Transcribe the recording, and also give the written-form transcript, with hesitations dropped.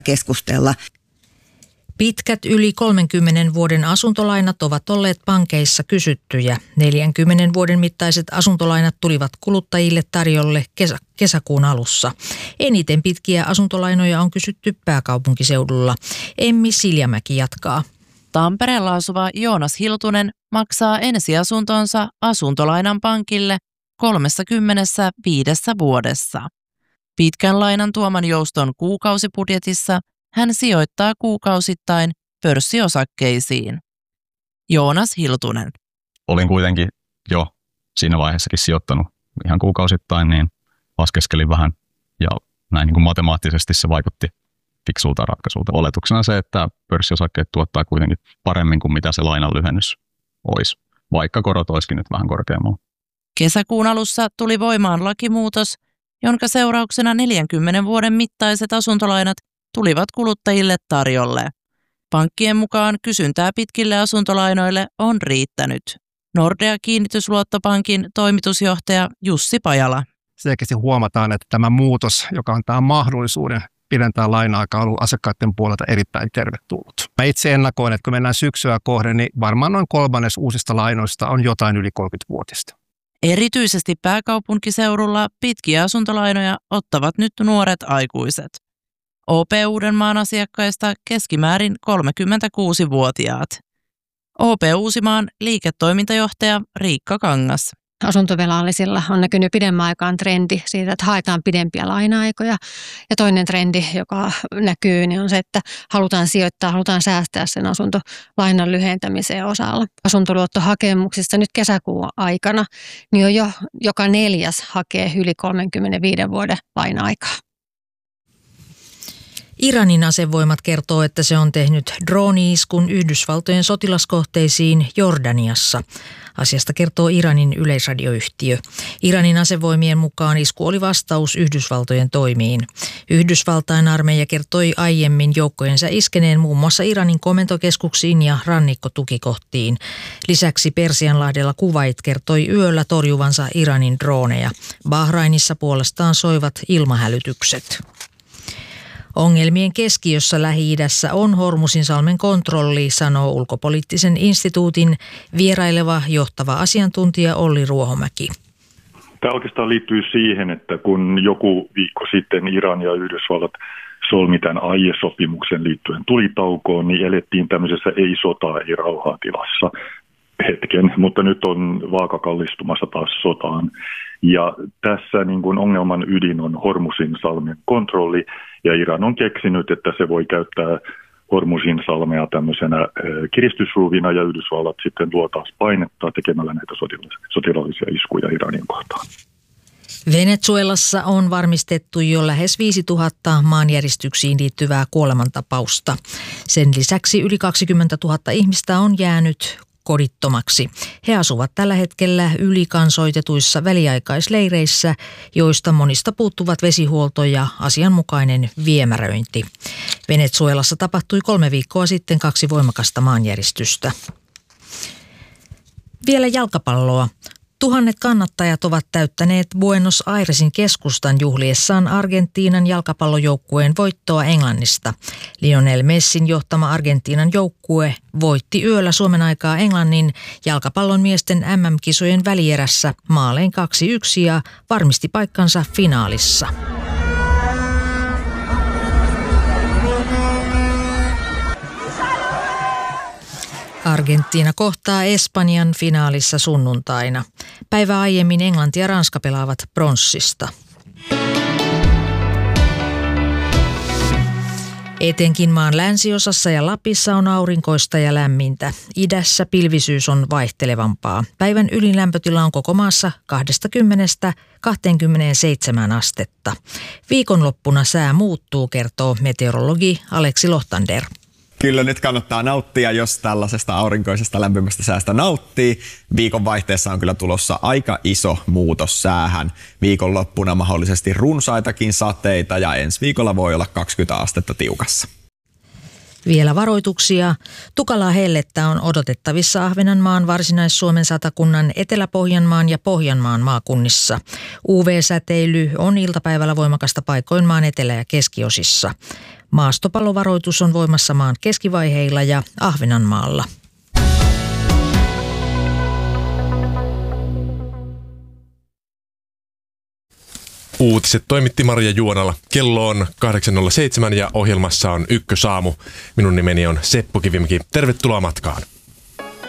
keskustella. Pitkät yli 30 vuoden asuntolainat ovat olleet pankeissa kysyttyjä. 40 vuoden mittaiset asuntolainat tulivat kuluttajille tarjolle kesäkuun alussa. Eniten pitkiä asuntolainoja on kysytty pääkaupunkiseudulla. Emmi Siljamäki jatkaa. Tampereella asuva Joonas Hiltunen maksaa ensiasuntonsa asuntolainan pankille 35 vuodessa. Pitkän lainan tuoman jouston kuukausibudjetissa hän sijoittaa kuukausittain pörssiosakkeisiin. Joonas Hiltunen. Olin kuitenkin jo siinä vaiheessakin sijoittanut ihan kuukausittain, niin laskeskelin vähän ja näin niin kuin matemaattisesti se vaikutti fiksulta ratkaisulta. Oletuksena se, että pörssiosakkeet tuottaa kuitenkin paremmin kuin mitä se lainan lyhennys olisi, vaikka korot olisikin nyt vähän korkeammalla. Kesäkuun alussa tuli voimaan lakimuutos, jonka seurauksena 40 vuoden mittaiset asuntolainat tulivat kuluttajille tarjolle. Pankkien mukaan kysyntää pitkille asuntolainoille on riittänyt. Nordea-kiinnitysluottopankin toimitusjohtaja Jussi Pajala. Selkeästi huomataan, että tämä muutos, joka antaa mahdollisuuden pidentää laina-aikaa, on ollut asiakkaiden puolelta erittäin tervetullut. Mä itse ennakoin, että kun mennään syksyä kohden, niin varmaan noin 1/3 uusista lainoista on jotain yli 30-vuotista. Erityisesti pääkaupunkiseudulla pitkiä asuntolainoja ottavat nyt nuoret aikuiset. OP Uudenmaan asiakkaista keskimäärin 36-vuotiaat. OP Uusimaan liiketoimintajohtaja Riikka Kangas. Asuntovelallisilla on näkynyt pidemmän aikaan trendi siitä, että haetaan pidempiä laina-aikoja. Ja toinen trendi, joka näkyy, niin on se, että halutaan sijoittaa, halutaan säästää sen asuntolainan lyhentämiseen osalla. Asuntoluottohakemuksista nyt kesäkuun aikana niin on jo joka 4. hakee yli 35 vuoden laina-aikaa. Iranin asevoimat kertoo, että se on tehnyt drooni-iskun Yhdysvaltojen sotilaskohteisiin Jordaniassa. Asiasta kertoo Iranin yleisradioyhtiö. Iranin asevoimien mukaan isku oli vastaus Yhdysvaltojen toimiin. Yhdysvaltain armeija kertoi aiemmin joukkojensa iskeneen muun muassa Iranin komentokeskuksiin ja rannikkotukikohtiin. Lisäksi Persianlahdella Kuwait kertoi yöllä torjuvansa Iranin drooneja. Bahrainissa puolestaan soivat ilmahälytykset. Ongelmien keskiössä Lähi-idässä on Hormuzinsalmen kontrolli, sanoo ulkopoliittisen instituutin vieraileva johtava asiantuntija Olli Ruohomäki. Tämä oikeastaan liittyy siihen, että kun joku viikko sitten Iran ja Yhdysvallat solmi tämän aiesopimuksen liittyen tulitaukoon, niin elettiin tämmöisessä ei-sotaa, ei-rauhaa tilassa hetken, mutta nyt on vaaka kallistumassa taas sotaan. Ja tässä niin kuin ongelman ydin on Hormuzinsalmen kontrolli, ja Iran on keksinyt, että se voi käyttää Hormuzinsalmea tämmöisenä kiristysruuvina, ja Yhdysvallat sitten luo taas painetta tekemällä näitä sotilaallisia iskuja Iranin kohtaan. Venezuelassa on varmistettu jo lähes 5000 maanjäristyksiin liittyvää kuolemantapausta. Sen lisäksi yli 20 000 ihmistä on jäänyt kodittomaksi. He asuvat tällä hetkellä ylikansoitetuissa väliaikaisleireissä, joista monista puuttuvat vesihuolto ja asianmukainen viemäröinti. Venezuelassa tapahtui 3 viikkoa sitten 2 voimakasta maanjäristystä. Vielä jalkapalloa. Tuhannet kannattajat ovat täyttäneet Buenos Airesin keskustan juhliessaan Argentiinan jalkapallojoukkueen voittoa Englannista. Lionel Messin johtama Argentiinan joukkue voitti yöllä Suomen aikaa Englannin jalkapallon miesten MM-kisojen välierässä maalein 2-1 ja varmisti paikkansa finaalissa. Argentiina kohtaa Espanjan finaalissa sunnuntaina. Päivää aiemmin Englanti ja Ranska pelaavat pronssista. Etenkin maan länsiosassa ja Lapissa on aurinkoista ja lämmintä. Idässä pilvisyys on vaihtelevampaa. Päivän ylin lämpötila on koko maassa 20–27 astetta. Viikonloppuna sää muuttuu, kertoo meteorologi Aleksi Lohtander. Kyllä nyt kannattaa nauttia, jos tällaisesta aurinkoisesta lämpimästä säästä nauttii. Viikonvaihteessa on kyllä tulossa aika iso muutos säähän. Viikonloppuna mahdollisesti runsaitakin sateita ja ensi viikolla voi olla 20 astetta tiukassa. Vielä varoituksia. Tukalaa hellettä on odotettavissa Ahvenanmaan, Varsinais-Suomen satakunnan, Etelä-Pohjanmaan ja Pohjanmaan maakunnissa. UV-säteily on iltapäivällä voimakasta paikoin maan etelä- ja keskiosissa. Maastopallovaroitus on voimassa maan keskivaiheilla ja Ahvenanmaalla. Uutiset toimitti Maria Juonala. Kello on 8.07 ja ohjelmassa on Ykkösaamu. Minun nimeni on Seppo Kivimäki. Tervetuloa matkaan.